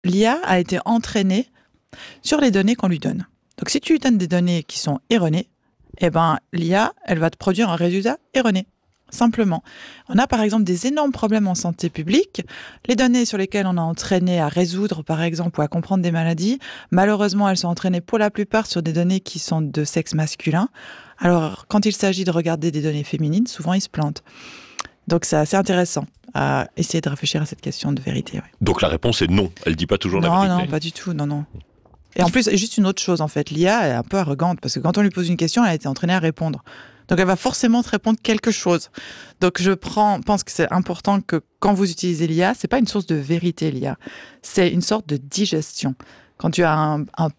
l'IA a été entraînée sur les données qu'on lui donne. Donc, si tu lui donnes des données qui sont erronées, l'IA, elle va te produire un résultat erroné. Simplement. On a par exemple des énormes problèmes en santé publique. Les données sur lesquelles on a entraîné à résoudre, par exemple, ou à comprendre des maladies, malheureusement, elles sont entraînées pour la plupart sur des données qui sont de sexe masculin. Alors, quand il s'agit de regarder des données féminines, souvent, ils se plantent. Donc, c'est assez intéressant à essayer de réfléchir à cette question de vérité. Ouais. Donc, la réponse est non. Elle ne dit pas toujours la vérité. Non, pas du tout. Non. Et en plus, juste une autre chose, en fait. L'IA est un peu arrogante parce que quand on lui pose une question, elle a été entraînée à répondre. Donc, elle va forcément te répondre quelque chose. Donc, je pense que c'est important que quand vous utilisez l'IA, c'est pas une source de vérité, l'IA. C'est une sorte de digestion. Quand tu as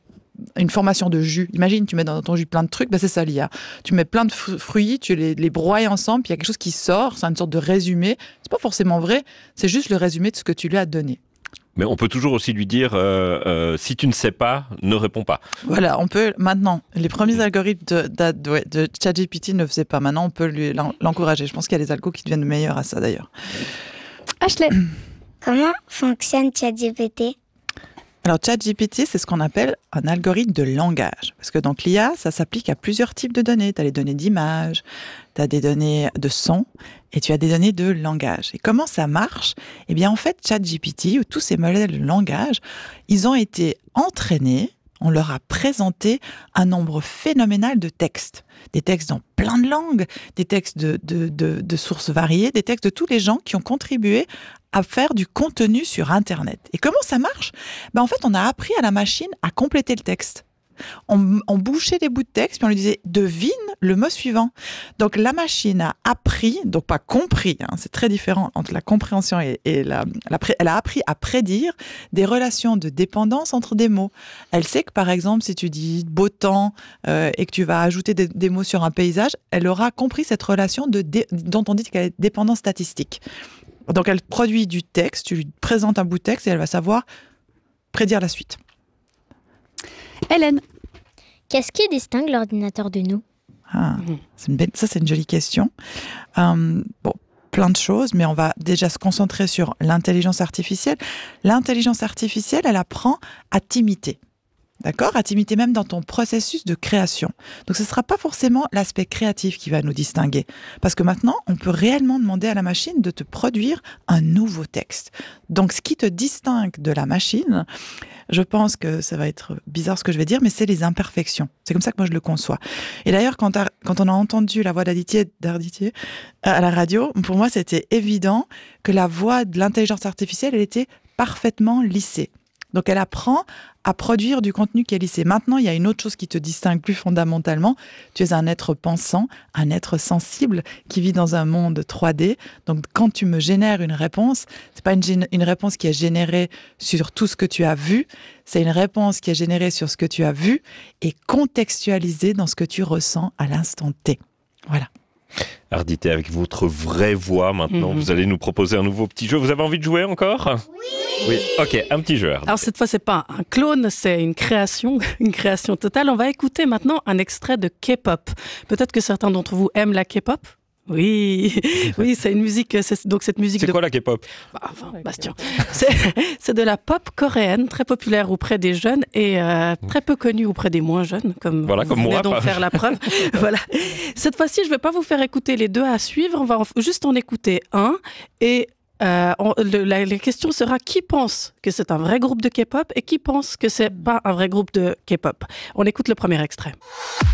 une formation de jus, imagine, tu mets dans ton jus plein de trucs, c'est ça l'IA. Tu mets plein de fruits, tu les broies ensemble, puis il y a quelque chose qui sort, c'est une sorte de résumé. C'est pas forcément vrai, c'est juste le résumé de ce que tu lui as donné. Mais on peut toujours aussi lui dire si tu ne sais pas, ne réponds pas. Voilà, on peut maintenant. Les premiers algorithmes de ChatGPT ne faisaient pas. Maintenant, on peut l'encourager. Je pense qu'il y a des algos qui deviennent meilleurs à ça d'ailleurs. Ashley, comment fonctionne ChatGPT ? Alors, ChatGPT, c'est ce qu'on appelle un algorithme de langage. Parce que donc l'IA, ça s'applique à plusieurs types de données. Tu as les données d'image, tu as des données de son et tu as des données de langage. Et comment ça marche ? Eh bien, en fait, ChatGPT ou tous ces modèles de langage, ils ont été entraînés, on leur a présenté un nombre phénoménal de textes. Des textes dans plein de langues, des textes de sources variées, des textes de tous les gens qui ont contribué à faire du contenu sur Internet. Et comment ça marche ? En fait, on a appris à la machine à compléter le texte. On bouchait des bouts de texte, puis on lui disait « devine le mot suivant ». Donc, la machine a appris, donc pas compris, c'est très différent entre la compréhension et elle a appris à prédire des relations de dépendance entre des mots. Elle sait que, par exemple, si tu dis « beau temps » et que tu vas ajouter des mots sur un paysage, elle aura compris cette relation dont on dit qu'elle est dépendance statistique. Donc, elle produit du texte, tu lui présentes un bout de texte et elle va savoir prédire la suite. Hélène. Qu'est-ce qui distingue l'ordinateur de nous ? C'est une jolie question. Plein de choses, mais on va déjà se concentrer sur l'intelligence artificielle. L'intelligence artificielle, elle apprend à t'imiter. D'accord ? À t'imiter même dans ton processus de création. Donc, ce ne sera pas forcément l'aspect créatif qui va nous distinguer. Parce que maintenant, on peut réellement demander à la machine de te produire un nouveau texte. Donc, ce qui te distingue de la machine, je pense que ça va être bizarre ce que je vais dire, mais c'est les imperfections. C'est comme ça que moi je le conçois. Et d'ailleurs, quand on a entendu la voix d'Aditya à la radio, pour moi, c'était évident que la voix de l'intelligence artificielle, elle était parfaitement lissée. Donc, elle apprend à produire du contenu qui est lissé. Maintenant, il y a une autre chose qui te distingue plus fondamentalement. Tu es un être pensant, un être sensible qui vit dans un monde 3D. Donc, quand tu me génères une réponse, c'est pas une réponse qui est générée sur tout ce que tu as vu. C'est une réponse qui est générée sur ce que tu as vu et contextualisée dans ce que tu ressens à l'instant T. Voilà. Ardité, avec votre vraie voix maintenant, vous allez nous proposer un nouveau petit jeu. Vous avez envie de jouer encore ? Oui. Ok, un petit jeu. Alors cette fois, c'est pas un clone, c'est une création totale. On va écouter maintenant un extrait de K-pop. Peut-être que certains d'entre vous aiment la K-pop ? Oui, c'est une musique. Donc cette musique. C'est quoi la K-pop ? Bastien. C'est de la pop coréenne, très populaire auprès des jeunes et très peu connue auprès des moins jeunes, comme vous venez moi, donc faire la preuve. Voilà. Cette fois-ci, je ne vais pas vous faire écouter les deux à suivre. On va juste en écouter un et la question sera qui pense que c'est un vrai groupe de K-pop et qui pense que c'est pas un vrai groupe de K-pop. On écoute le premier extrait.